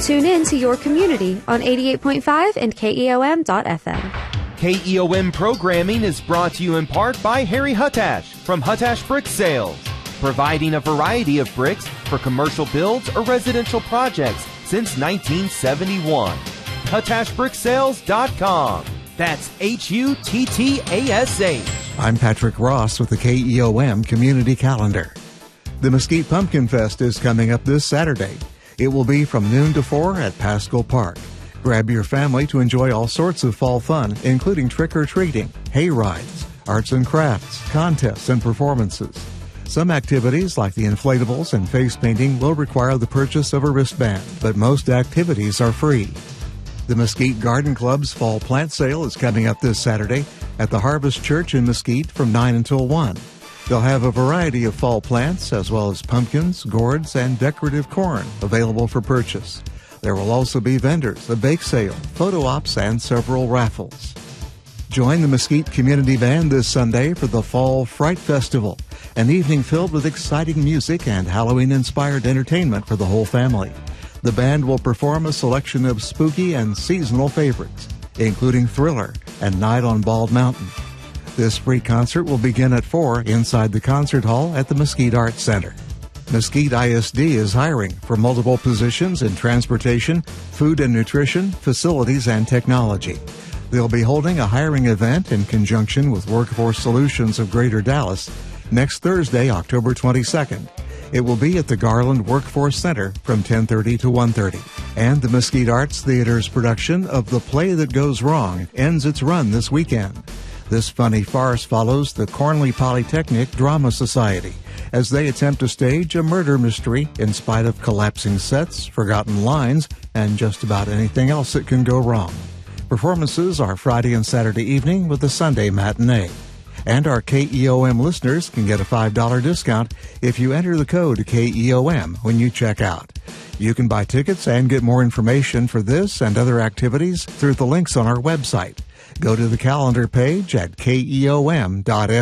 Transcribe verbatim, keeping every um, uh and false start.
Tune in to your community on eighty-eight point five and K E O M dot F M. K E O M programming is brought to you in part by Harry Huttash from Huttash Brick Sales, providing a variety of bricks for commercial builds or residential projects since nineteen seventy-one. Huttash Brick Sales dot com. That's H U T T A S H. I'm Patrick Ross with the K E O M Community Calendar. The Mesquite Pumpkin Fest is coming up this Saturday. It will be from noon to four at Pascal Park. Grab your family to enjoy all sorts of fall fun, including trick-or-treating, hay rides, arts and crafts, contests, and performances. Some activities, like the inflatables and face painting, will require the purchase of a wristband, but most activities are free. The Mesquite Garden Club's Fall Plant Sale is coming up this Saturday at the Harvest Church in Mesquite from nine until one. They'll have a variety of fall plants, as well as pumpkins, gourds, and decorative corn available for purchase. There will also be vendors, a bake sale, photo ops, and several raffles. Join the Mesquite Community Band this Sunday for the Fall Fright Festival, an evening filled with exciting music and Halloween-inspired entertainment for the whole family. The band will perform a selection of spooky and seasonal favorites, including Thriller and Night on Bald Mountain. This free concert will begin at four inside the concert hall at the Mesquite Arts Center. Mesquite I S D is hiring for multiple positions in transportation, food and nutrition, facilities, and technology. They'll be holding a hiring event in conjunction with Workforce Solutions of Greater Dallas next Thursday, October twenty-second. It will be at the Garland Workforce Center from ten thirty to one thirty. And the Mesquite Arts Theater's production of The Play That Goes Wrong ends its run this weekend. This funny farce follows the Cornley Polytechnic Drama Society as they attempt to stage a murder mystery in spite of collapsing sets, forgotten lines, and just about anything else that can go wrong. Performances are Friday and Saturday evening with a Sunday matinee. And our K E O M listeners can get a five dollars discount if you enter the code K E O M when you check out. You can buy tickets and get more information for this and other activities through the links on our website. Go to the calendar page at K E O M dot F M.